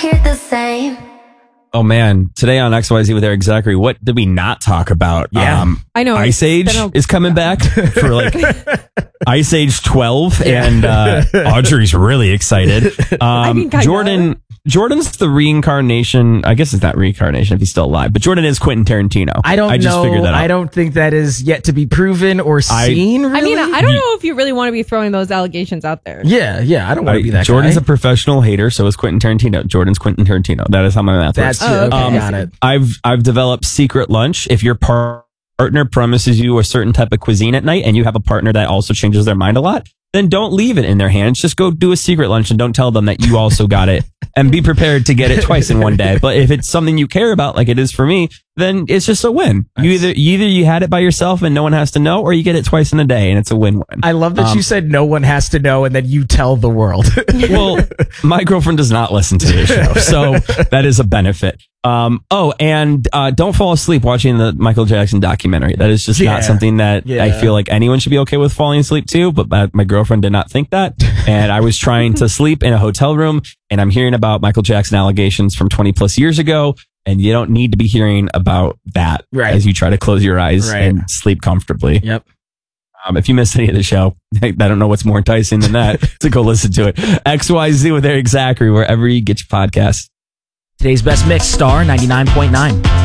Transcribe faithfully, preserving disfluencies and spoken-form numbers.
hear the same. Oh man, today on X Y Z with Eric Zachary, what did we not talk about? Yeah. Um, I know. Ice Age a- is coming back for like Ice Age twelve, Yeah. and uh, Audrey's really excited. Um, mean, kinda. Jordan, Jordan's the reincarnation. I guess it's not reincarnation if he's still alive, but Jordan is Quentin Tarantino. I don't I just know. figured that out. I don't think that is yet to be proven or I- seen. Really? I mean, I don't know if you really want to be throwing those allegations out there. Yeah, yeah. I don't want I- to be that Jordan's guy. a professional hater, so is Quentin Tarantino. Jordan's Quentin Tarantino. That is how my math works. That's Oh, okay. okay. Um, got it. I've I've developed secret lunch. If your par- partner promises you a certain type of cuisine at night, and you have a partner that also changes their mind a lot, then don't leave it in their hands. Just go do a secret lunch and don't tell them that you also got it, and be prepared to get it twice in one day. But if it's something you care about, like it is for me, then it's just a win. You either either you had it by yourself and no one has to know, or you get it twice in a day and it's a win-win. I love that Um, you said no one has to know, and then you tell the world. Well, my girlfriend does not listen to this show, so that is a benefit. Um, oh, and uh, don't fall asleep watching the Michael Jackson documentary. That is just Yeah. not something that Yeah. I feel like anyone should be okay with falling asleep to, but my, my girlfriend did not think that. And I was trying to sleep in a hotel room, and I'm hearing about Michael Jackson allegations from twenty plus years ago, and you don't need to be hearing about that Right. as you try to close your eyes Right. and sleep comfortably. Yep. Um, if you missed any of the show, I don't know what's more enticing than that to go listen to it. X Y Z with Eric Zachary, wherever you get your podcasts. Today's best mix, Star ninety-nine point nine.